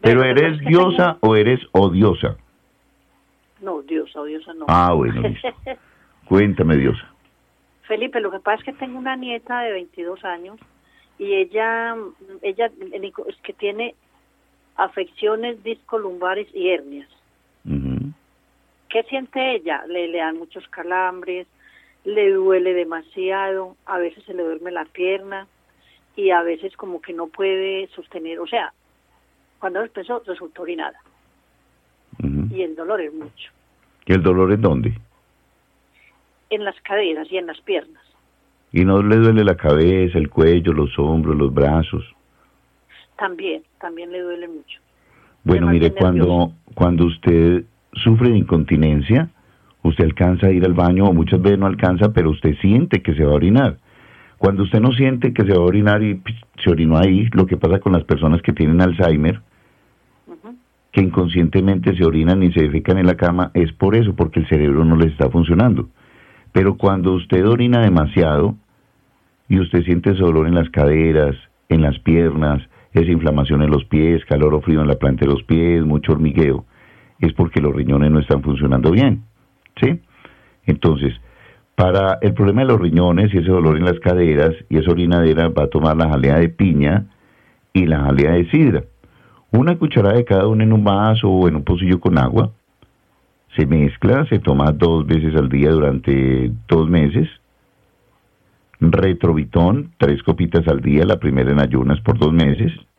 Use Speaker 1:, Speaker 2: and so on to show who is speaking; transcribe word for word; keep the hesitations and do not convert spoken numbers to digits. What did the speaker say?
Speaker 1: ¿Pero eres diosa tengo... o eres odiosa?
Speaker 2: No, diosa, odiosa no.
Speaker 1: Ah, bueno, listo. Cuéntame, diosa.
Speaker 2: Felipe, lo que pasa es que tengo una nieta de veintidós años y ella, ella es que tiene afecciones discolumbares y hernias. Uh-huh. ¿Qué siente ella? Le, le dan muchos calambres, le duele demasiado, a veces se le duerme la pierna y a veces como que no puede sostener, o sea, cuando empezó resultó orinada. Uh-huh. Y el dolor es mucho.
Speaker 1: ¿Y el dolor es dónde?
Speaker 2: En las caderas y en las piernas.
Speaker 1: ¿Y no le duele la cabeza, el cuello, los hombros, los brazos?
Speaker 2: También, también le duele mucho.
Speaker 1: Bueno, mire, cuando, cuando usted sufre de incontinencia, usted alcanza a ir al baño, o muchas veces no alcanza, pero usted siente que se va a orinar. Cuando usted no siente que se va a orinar y pues, se orinó ahí, lo que pasa con las personas que tienen Alzheimer, uh-huh. que inconscientemente se orinan y se defecan en la cama, es por eso, porque el cerebro no les está funcionando. Pero cuando usted orina demasiado y usted siente ese dolor en las caderas, en las piernas, esa inflamación en los pies, calor o frío en la planta de los pies, mucho hormigueo, es porque los riñones no están funcionando bien, ¿sí? Entonces, para el problema de los riñones y ese dolor en las caderas y esa orinadera, va a tomar la jalea de piña y la jalea de sidra. Una cucharada de cada una en un vaso o en un pocillo con agua. Se mezcla, se toma dos veces al día durante dos meses. Retrovitón, tres copitas al día, la primera en ayunas por dos meses.